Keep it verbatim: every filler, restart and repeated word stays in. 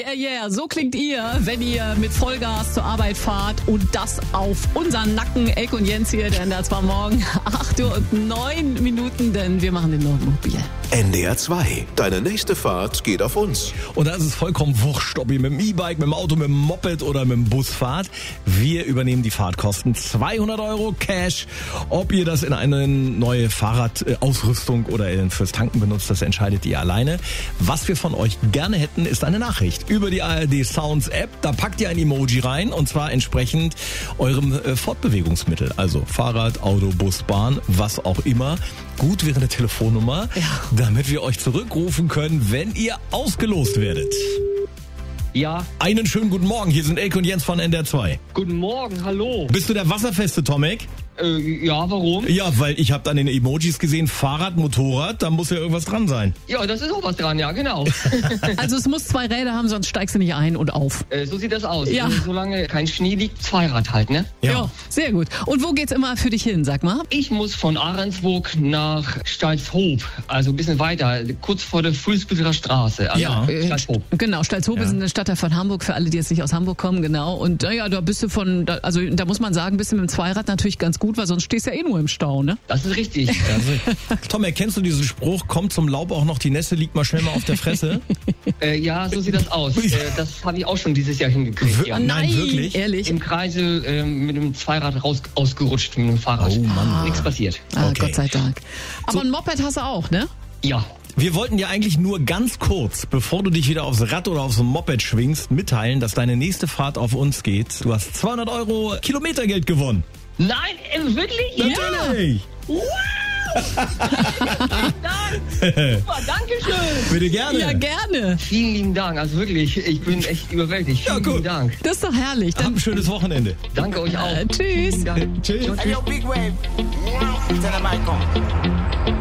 yeah, yeah. So klingt ihr, wenn ihr mit Vollgas zur Arbeit fahrt und das auf unseren Nacken. Elke und Jens hier, denn das war morgen acht Uhr und neun Minuten, denn wir machen den Norden mobil. N D R zwei. Deine nächste Fahrt geht auf uns. Und da ist es vollkommen wurscht, ob ihr mit dem E-Bike, mit dem Auto, mit dem Moped oder mit dem Bus fahrt. Wir übernehmen die Fahrtkosten. zweihundert Euro Cash. Ob ihr das in eine neue Fahrradausrüstung oder fürs Tanken benutzt, das entscheidet ihr alleine. Was wir von euch gerne hätten, ist eine Nachricht über die A R D Sounds App. Da packt ihr ein Emoji rein und zwar entsprechend eurem äh, Fortbewegungsmittel. Also Fahrrad, Auto, Bus, Bahn, was auch immer. Gut wäre eine Telefonnummer, ja, damit wir euch zurückrufen können, wenn ihr ausgelost werdet. Ja. Einen schönen guten Morgen, hier sind Elke und Jens von N D R zwei. Guten Morgen, hallo. Bist du der Wasserfeste, Tomek? Äh, ja, warum? Ja, weil ich habe dann in den Emojis gesehen, Fahrrad, Motorrad, da muss ja irgendwas dran sein. Ja, das ist auch was dran, ja, genau. Also es muss zwei Räder haben, sonst steigst du nicht ein und auf. äh, so sieht das aus. Ja. Also, solange kein Schnee liegt, Zweirad halt, ne? Ja, sehr gut. Und wo geht's immer für dich hin, sag mal? Ich muss von Ahrensburg nach Stalzhoop, also ein bisschen weiter, kurz vor der Fulsbütteler Straße. Also Ja. Stalzhoop. Genau, Stalzhoop Ja. ist eine Stadtteil von Hamburg, für alle, die jetzt nicht aus Hamburg kommen, genau. Und naja, da bist du von, da, also da muss man sagen, bist du mit dem Zweirad natürlich ganz gut, weil sonst stehst du ja eh nur im Stau, ne? Das ist richtig. Tom, erkennst du diesen Spruch, kommt zum Laub auch noch die Nässe, liegt mal schnell mal auf der Fresse? äh, ja, so sieht das aus. Äh, das habe ich auch schon dieses Jahr hingekriegt. Ja. Nein, wirklich? Ehrlich? Im Kreisel äh, mit dem Zweirad raus, ausgerutscht mit dem Fahrrad. Oh Mann. Nichts passiert. Ah, Okay. Gott sei Dank. Aber So. ein Moped hast du auch, ne? Ja. Wir wollten dir eigentlich nur ganz kurz, bevor du dich wieder aufs Rad oder aufs Moped schwingst, mitteilen, dass deine nächste Fahrt auf uns geht. Du hast zweihundert Euro Kilometergeld gewonnen. Nein, äh, wirklich? Natürlich! Wow! Super, danke schön. Bitte gerne. Ja, gerne. Vielen lieben Dank, also wirklich, ich bin echt überwältigt. Vielen Ja, gut. lieben Dank. Das ist doch herrlich. Hab Dann, ein schönes Wochenende. Danke euch auch. Äh, tschüss. Vielen Dank. Tschüss. Ciao, tschüss. Hey, yo, big wave. Tell them I come.